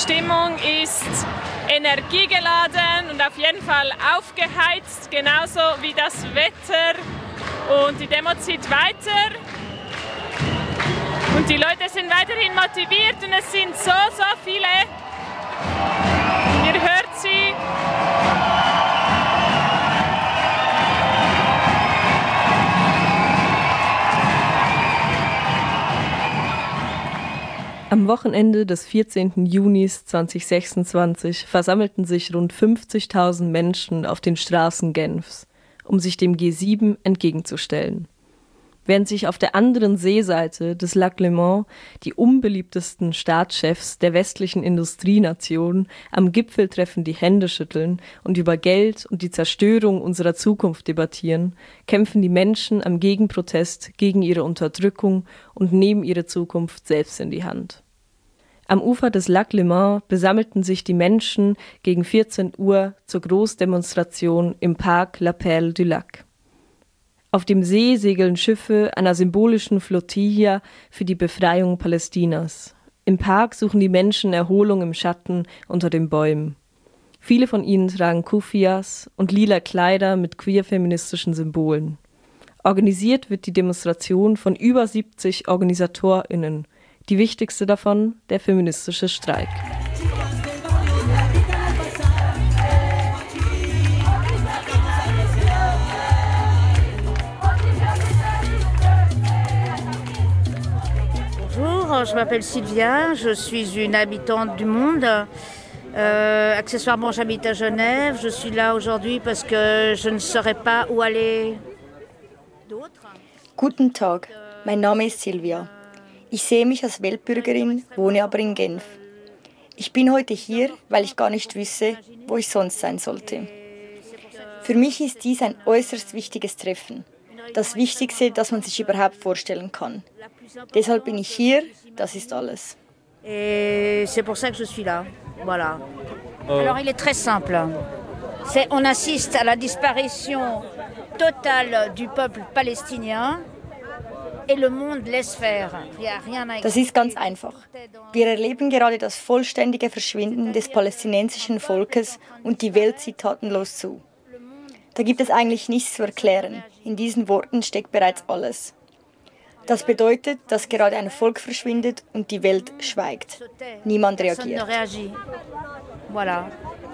Stimmung ist energiegeladen und auf jeden Fall aufgeheizt, genauso wie das Wetter. Und die Demo zieht weiter. Und die Leute sind weiterhin motiviert und es sind so viele. Ihr hört sie. Am Wochenende des 14. Junis 2026 versammelten sich rund 50.000 Menschen auf den Straßen Genfs, um sich dem G7 entgegenzustellen. Während sich auf der anderen Seeseite des Lac Léman die unbeliebtesten Staatschefs der westlichen Industrienation am Gipfeltreffen die Hände schütteln und über Geld und die Zerstörung unserer Zukunft debattieren, kämpfen die Menschen am Gegenprotest gegen ihre Unterdrückung und nehmen ihre Zukunft selbst in die Hand. Am Ufer des Lac Léman besammelten sich die Menschen gegen 14 Uhr zur Großdemonstration im Parc La Perle du Lac. Auf dem See segeln Schiffe einer symbolischen Flottilla für die Befreiung Palästinas. Im Park suchen die Menschen Erholung im Schatten unter den Bäumen. Viele von ihnen tragen Kufias und lila Kleider mit queer-feministischen Symbolen. Organisiert wird die Demonstration von über 70 OrganisatorInnen. Die wichtigste davon der feministische Streik. Bonjour, je m'appelle Sylvia, je suis une habitante du monde. Accessoirement, j'habite à Genève. Je suis là aujourd'hui parce que je ne saurais pas où aller d'autre. Guten Tag, mein Name ist Silvia. Ich sehe mich als Weltbürgerin, wohne aber in Genf. Ich bin heute hier, weil ich gar nicht wüsste, wo ich sonst sein sollte. Für mich ist dies ein äußerst wichtiges Treffen. Das Wichtigste, das man sich überhaupt vorstellen kann. Deshalb bin ich hier, das ist alles. Et c'est pour ça que je suis là. Voilà. Alors il est très simple. On assiste à la disparition totale du peuple palestinien et le monde laisse faire. Das ist ganz einfach. Wir erleben gerade das vollständige Verschwinden des palästinensischen Volkes und die Welt sieht tatenlos zu. Da gibt es eigentlich nichts zu erklären. In diesen Worten steckt bereits alles. Das bedeutet, dass gerade ein Volk verschwindet und die Welt schweigt. Niemand reagiert. Voilà.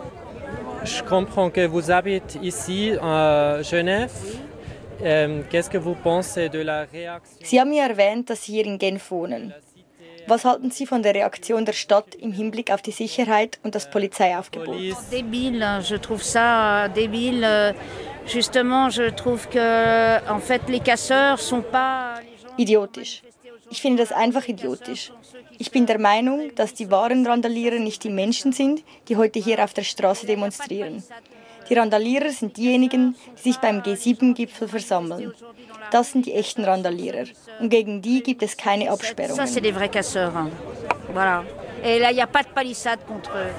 Je comprends que vous habitez ici à Genève. Qu'est-ce que vous pensez de la réaction? Sie haben mir erwähnt, dass Sie hier in Genf wohnen. Was halten Sie von der Reaktion der Stadt im Hinblick auf die Sicherheit und das Polizeiaufgebot? Débile, je trouve ça débile. Justement, je trouve que en fait les casseurs sont pas Idiotisch. Ich finde das einfach idiotisch. Ich bin der Meinung, dass die wahren Randalierer nicht die Menschen sind, die heute hier auf der Straße demonstrieren. Die Randalierer sind diejenigen, die sich beim G7-Gipfel versammeln. Das sind die echten Randalierer. Und gegen die gibt es keine Absperrungen. Ça, c'est des vrais casseurs. Voilà. Et là, il n'y a pas de palissade contre eux.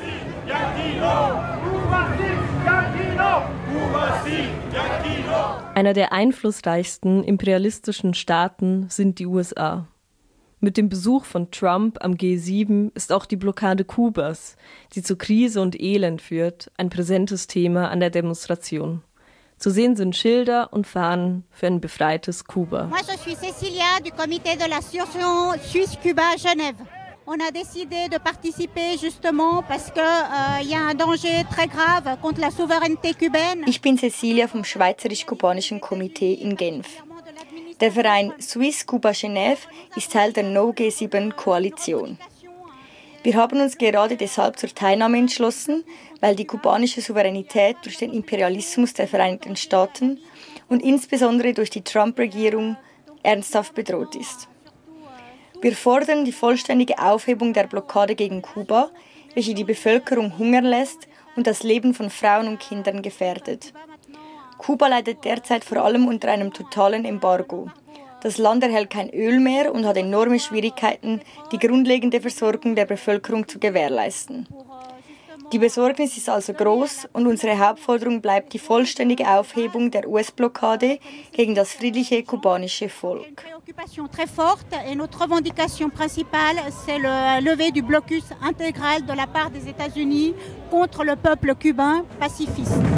Einer der einflussreichsten imperialistischen Staaten sind die USA. Mit dem Besuch von Trump am G7 ist auch die Blockade Kubas, die zu Krise und Elend führt, ein präsentes Thema an der Demonstration. Zu sehen sind Schilder und Fahnen für ein befreites Kuba. Moi, je suis Cécilia du Comité de l'Association Suisse-Cuba Genève. On a décidé de participer justement parce que y a un danger très grave contre la souveraineté cubaine. Ich bin Cecilia vom Schweizerisch-Kubanischen Komitee in Genf. Der Verein Suisse-Cuba Genève ist Teil der No-G7-Koalition. Wir haben uns gerade deshalb zur Teilnahme entschlossen, weil die kubanische Souveränität durch den Imperialismus der Vereinigten Staaten und insbesondere durch die Trump-Regierung ernsthaft bedroht ist. Wir fordern die vollständige Aufhebung der Blockade gegen Kuba, welche die Bevölkerung hungern lässt und das Leben von Frauen und Kindern gefährdet. Kuba leidet derzeit vor allem unter einem totalen Embargo. Das Land erhält kein Öl mehr und hat enorme Schwierigkeiten, die grundlegende Versorgung der Bevölkerung zu gewährleisten. Die Besorgnis ist also groß und unsere Hauptforderung bleibt die vollständige Aufhebung der US-Blockade gegen das friedliche kubanische Volk. Très forte et notre revendication principale, c'est le lever du blocus intégral de la part des États-Unis contre le peuple cubain pacifiste.